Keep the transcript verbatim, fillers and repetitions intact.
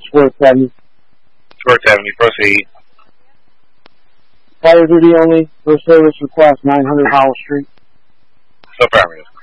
Squirt Avenue. Squirt Avenue, proceed. Fire duty only. First service request nine hundred Howell Street. So affirmative.